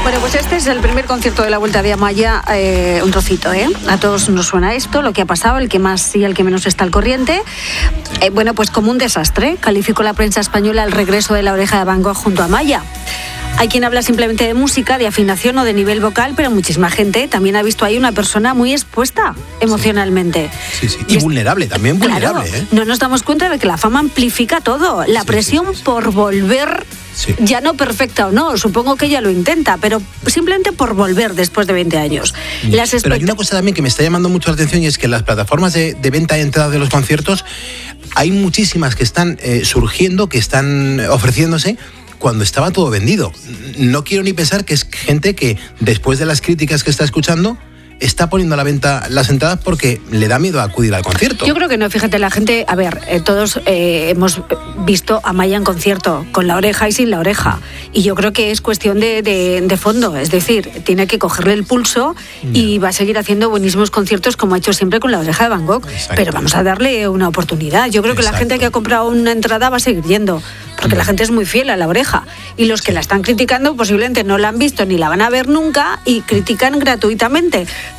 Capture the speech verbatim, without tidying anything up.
Bueno, pues este es el primer concierto de la Vuelta de Amaya, eh, un trocito, ¿eh? A todos nos suena esto, lo que ha pasado, el que más y el que menos está al corriente. Eh, bueno, pues como un desastre, calificó la prensa española el regreso de La Oreja de Van Gogh junto a Amaya. Hay quien habla simplemente de música, de afinación o de nivel vocal, pero muchísima gente también ha visto ahí una persona muy expuesta emocionalmente. Sí, sí, y, y es, vulnerable, también vulnerable. Claro, ¿eh? No nos damos cuenta de que la fama amplifica todo. La sí, presión sí, sí, sí. por volver, sí. ya no perfecta o no, supongo que ella lo intenta, pero simplemente por volver después de veinte años. Sí. Las pero hay una cosa también que me está llamando mucho la atención y es que en las plataformas de, de venta de entradas de los conciertos hay muchísimas que están eh, surgiendo, que están ofreciéndose cuando estaba todo vendido. No quiero ni pensar que es gente que, después de las críticas que está escuchando, está poniendo a la venta las entradas porque le da miedo a acudir al concierto. Yo creo que no, fíjate, la gente, a ver, eh, todos eh, hemos visto a Amaya en concierto, con la oreja y sin la oreja, y yo creo que es cuestión de, de, de fondo, es decir, tiene que cogerle el pulso y va a seguir haciendo buenísimos conciertos como ha hecho siempre con La Oreja de Van Gogh. Exacto. Pero vamos a darle una oportunidad. Yo creo que Exacto. la gente que ha comprado una entrada va a seguir yendo, porque la gente es muy fiel a La Oreja, y los que la están criticando posiblemente no la han visto ni la van a ver nunca y critican gratuitamente.